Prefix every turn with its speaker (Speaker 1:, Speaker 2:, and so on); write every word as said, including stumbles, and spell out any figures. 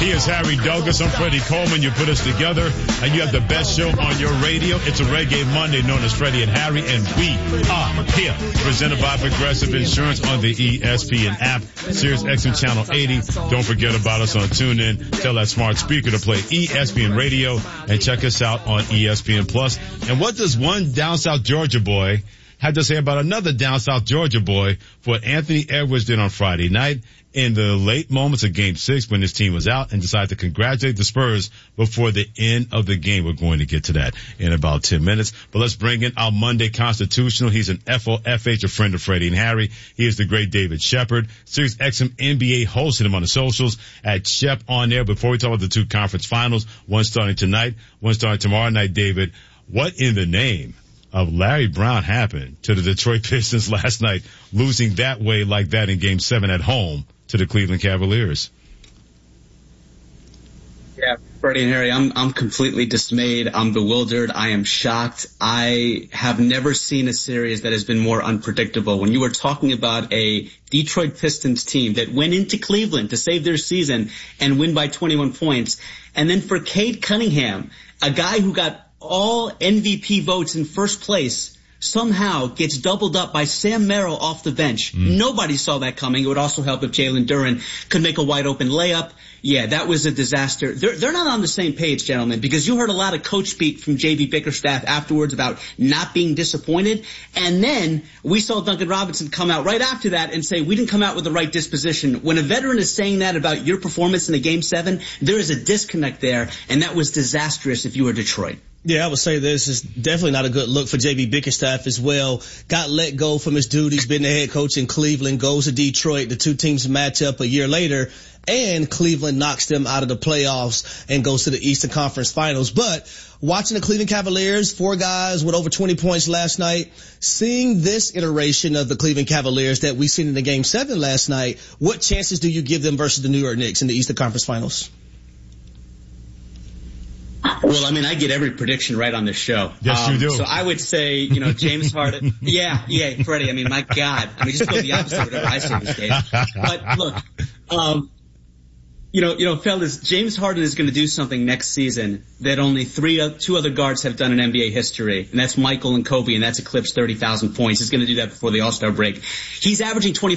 Speaker 1: He is Harry Douglas. I'm Freddie Coleman. You put us together, and you have the best show on your radio. It's a Reggae Monday known as Freddie and Harry, and we are here. Presented by Progressive Insurance on the E S P N app, Sirius X M Channel eighty. Don't forget about us on TuneIn. Tell that smart speaker to play E S P N Radio, and check us out on E S P N Plus. And what does one down south Georgia boy have to say about another down south Georgia boy for what Anthony Edwards did on Friday night in the late moments of Game six when his team was out, and decided to congratulate the Spurs before the end of the game? We're going to get to that in about ten minutes. But let's bring in our Monday Constitutional. He's an F O F H, a friend of Freddie and Harry. He is the great David Shepard. Sirius X M N B A hosted him on the socials at Shep on Air. Before we talk about the two conference finals, one starting tonight, one starting tomorrow night, David, what in the name of Larry Brown happened to the Detroit Pistons last night, losing that way like that in Game seven at home to the Cleveland Cavaliers?
Speaker 2: Yeah, Freddie and Harry, I'm I'm completely dismayed. I'm bewildered. I am shocked. I have never seen a series that has been more unpredictable. When you were talking about a Detroit Pistons team that went into Cleveland to save their season and win by twenty-one points, and then for Cade Cunningham, a guy who got all M V P votes in first place, somehow gets doubled up by Sam Merrill off the bench. Mm. Nobody saw that coming. It would also help if Jalen Duren could make a wide open layup. Yeah, that was a disaster. They're, they're not on the same page, gentlemen, because you heard a lot of coach speak from J B Bickerstaff afterwards about not being disappointed. And then we saw Duncan Robinson come out right after that and say, we didn't come out with the right disposition. When a veteran is saying that about your performance in a game seven, there is a disconnect there, and that was disastrous if you were Detroit.
Speaker 3: Yeah, I would say this is definitely not a good look for J B Bickerstaff as well. Got let go from his duties, been the head coach in Cleveland, goes to Detroit. The two teams match up a year later, and Cleveland knocks them out of the playoffs and goes to the Eastern Conference Finals. But watching the Cleveland Cavaliers, four guys with over twenty points last night, seeing this iteration of the Cleveland Cavaliers that we seen in the Game seven last night, what chances do you give them versus the New York Knicks in the Eastern Conference Finals?
Speaker 2: Well, I mean, I get every prediction right on this show.
Speaker 1: Yes,
Speaker 2: um,
Speaker 1: you do.
Speaker 2: So I would say, you know, James Harden. Yeah, yeah, Freddie. I mean, my God. I mean, just go the opposite of whatever I say these days. But look, um, you know, you know, fellas, James Harden is going to do something next season that only three, uh, two other guards have done in N B A history, and that's Michael and Kobe, and that's eclipsed thirty thousand points. He's going to do that before the All-Star break. He's averaging twenty